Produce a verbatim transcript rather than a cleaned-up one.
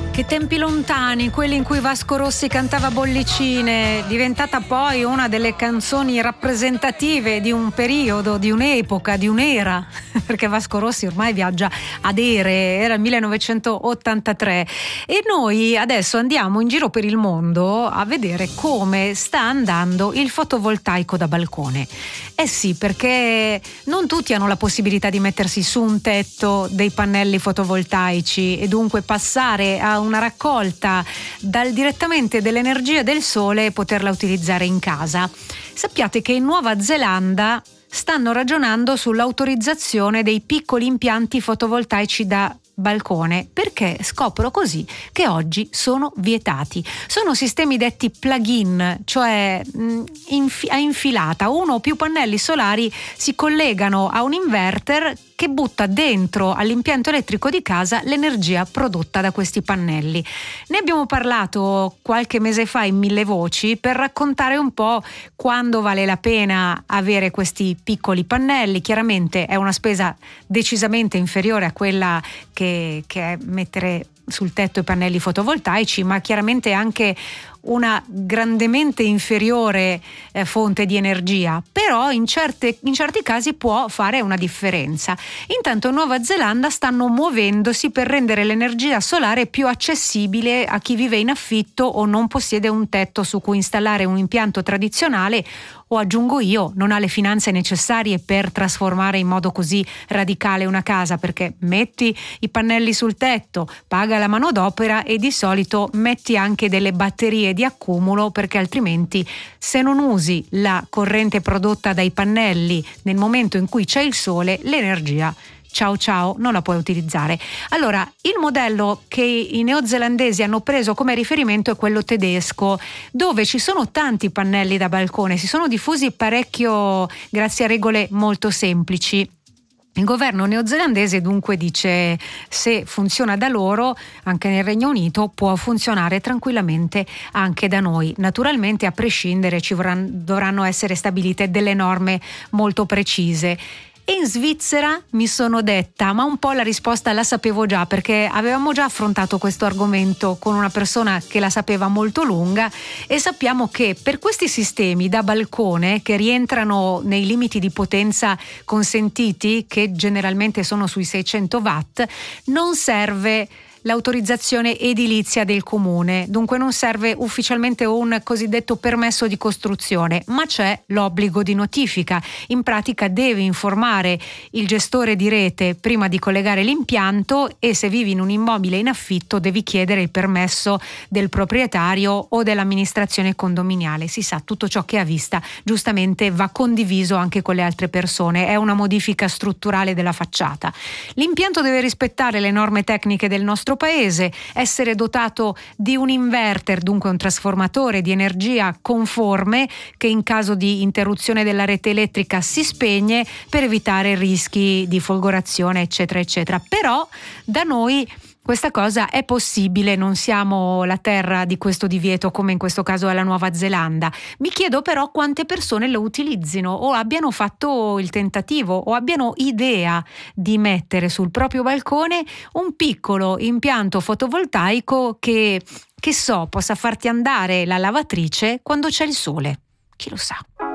Che tempi lontani, quelli in cui Vasco Rossi cantava Bollicine, diventata poi una delle canzoni rappresentative di un periodo, di un'epoca, di un'era, perché Vasco Rossi ormai viaggia ad ere, era il millenovecentottantatré, e noi adesso andiamo in giro per il mondo a vedere come sta andando il fotovoltaico da balcone. Eh sì, perché non tutti hanno la possibilità di mettersi su un tetto dei pannelli fotovoltaici e dunque passare a una raccolta dal direttamente dell'energia del sole e poterla utilizzare in casa. Sappiate che in Nuova Zelanda stanno ragionando sull'autorizzazione dei piccoli impianti fotovoltaici da balcone, perché scoprono così che oggi sono vietati. Sono sistemi detti plug-in, cioè mh, infi- a infilata. Uno o più pannelli solari si collegano a un inverter che butta dentro all'impianto elettrico di casa l'energia prodotta da questi pannelli. Ne abbiamo parlato qualche mese fa in Mille Voci per raccontare un po' quando vale la pena avere questi piccoli pannelli. Chiaramente è una spesa decisamente inferiore a quella che, che è mettere sul tetto i pannelli fotovoltaici, ma chiaramente anche una grandemente inferiore eh, fonte di energia, però in, certe, in certi casi può fare una differenza. Intanto in Nuova Zelanda stanno muovendosi per rendere l'energia solare più accessibile a chi vive in affitto o non possiede un tetto su cui installare un impianto tradizionale, o aggiungo io, non ha le finanze necessarie per trasformare in modo così radicale una casa, perché metti i pannelli sul tetto, paga la manodopera e di solito metti anche delle batterie di accumulo, perché altrimenti se non usi la corrente prodotta dai pannelli nel momento in cui c'è il sole, l'energia ciao ciao non la puoi utilizzare. Allora, il modello che i neozelandesi hanno preso come riferimento è quello tedesco, dove ci sono tanti pannelli da balcone, si sono diffusi parecchio grazie a regole molto semplici. Il governo neozelandese dunque dice: se funziona da loro anche nel Regno Unito, può funzionare tranquillamente anche da noi. Naturalmente, a prescindere, ci vorranno, dovranno essere stabilite delle norme molto precise. E in Svizzera mi sono detta, ma un po' la risposta la sapevo già, perché avevamo già affrontato questo argomento con una persona che la sapeva molto lunga, e sappiamo che per questi sistemi da balcone, che rientrano nei limiti di potenza consentiti, che generalmente sono sui seicento watt, non serve l'autorizzazione edilizia del comune, dunque non serve ufficialmente un cosiddetto permesso di costruzione, ma c'è l'obbligo di notifica. In pratica devi informare il gestore di rete prima di collegare l'impianto, e se vivi in un immobile in affitto devi chiedere il permesso del proprietario o dell'amministrazione condominiale. Si sa, tutto ciò che è a vista giustamente va condiviso anche con le altre persone, è una modifica strutturale della facciata. L'impianto deve rispettare le norme tecniche del nostro paese, essere dotato di un inverter, dunque un trasformatore di energia conforme, che in caso di interruzione della rete elettrica si spegne per evitare rischi di folgorazione eccetera eccetera. Però da noi questa cosa è possibile, non siamo la terra di questo divieto come in questo caso è la Nuova Zelanda. Mi chiedo però quante persone lo utilizzino o abbiano fatto il tentativo o abbiano idea di mettere sul proprio balcone un piccolo impianto fotovoltaico che, che so, possa farti andare la lavatrice quando c'è il sole. Chi lo sa?